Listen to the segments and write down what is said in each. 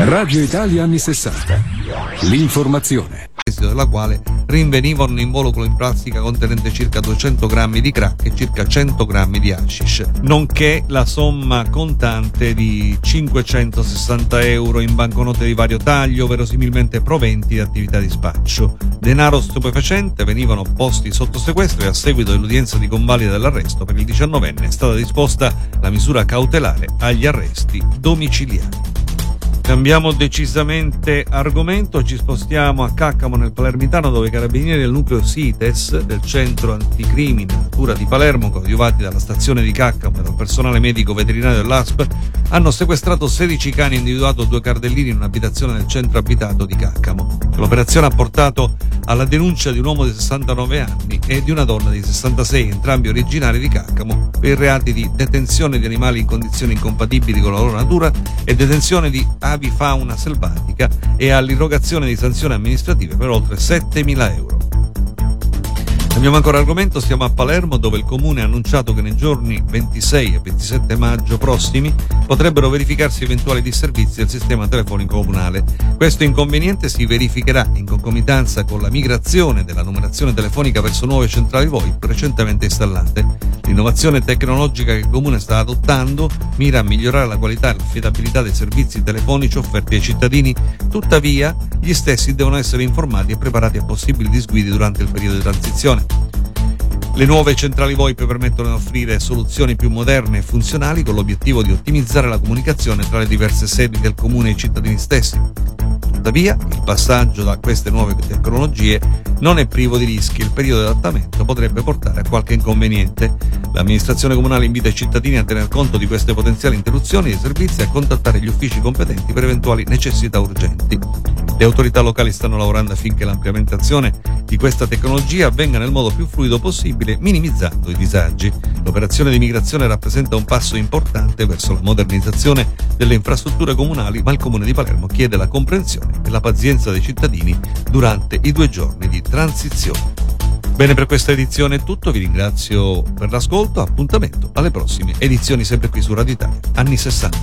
Radio Italia anni 60. L'informazione. Della quale rinvenivano un involucro in plastica contenente circa 200 grammi di crack e circa 100 grammi di hashish, nonché la somma contante di 560 euro in banconote di vario taglio, verosimilmente proventi di attività di spaccio. Denaro stupefacente venivano posti sotto sequestro e a seguito dell'udienza di convalida dell'arresto per il 19enne è stata disposta la misura cautelare agli arresti domiciliari. Cambiamo decisamente argomento, ci spostiamo a Caccamo nel Palermitano, dove i carabinieri del nucleo CITES del centro anticrimine Natura di Palermo, coadiuvati dalla stazione di Caccamo e dal personale medico veterinario dell'ASP, hanno sequestrato 16 cani e individuato 2 cardellini in un'abitazione del centro abitato di Caccamo. L'operazione ha portato alla denuncia di un uomo di 69 anni e di una donna di 66, entrambi originari di Caccamo, per i reati di detenzione di animali in condizioni incompatibili con la loro natura e detenzione di avifauna selvatica e all'irrogazione di sanzioni amministrative per oltre 7.000 euro. Cambiamo ancora argomento, siamo a Palermo, dove il comune ha annunciato che nei giorni 26 e 27 maggio prossimi potrebbero verificarsi eventuali disservizi del sistema telefonico comunale. Questo inconveniente si verificherà in concomitanza con la migrazione della numerazione telefonica verso nuove centrali VoIP recentemente installate. L'innovazione tecnologica che il comune sta adottando mira a migliorare la qualità e l'affidabilità dei servizi telefonici offerti ai cittadini, tuttavia gli stessi devono essere informati e preparati a possibili disguidi durante il periodo di transizione. Le nuove centrali VoIP permettono di offrire soluzioni più moderne e funzionali con l'obiettivo di ottimizzare la comunicazione tra le diverse sedi del comune e i cittadini stessi. Tuttavia, il passaggio da queste nuove tecnologie non è privo di rischi e il periodo di adattamento potrebbe portare a qualche inconveniente. L'amministrazione comunale invita i cittadini a tener conto di queste potenziali interruzioni dei servizi e a contattare gli uffici competenti per eventuali necessità urgenti. Le autorità locali stanno lavorando affinché l'implementazione di questa tecnologia avvenga nel modo più fluido possibile, minimizzando i disagi. L'operazione di migrazione rappresenta un passo importante verso la modernizzazione delle infrastrutture comunali, ma il Comune di Palermo chiede la comprensione e la pazienza dei cittadini durante i 2 giorni di transizione. Bene, per questa edizione è tutto, vi ringrazio per l'ascolto, appuntamento alle prossime edizioni sempre qui su Radio Italia anni 60.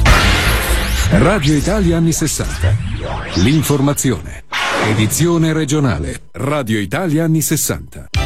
Radio Italia anni 60. L'informazione. Edizione regionale. Radio Italia anni 60.